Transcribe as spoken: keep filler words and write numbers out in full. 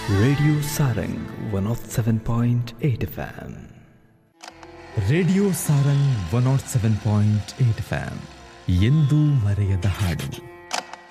Radio Sarang one not seven point eight F M. Radio Sarang one not seven point eight F M. ಎಂದೂ ಮರೆಯದ ಹಾಡು.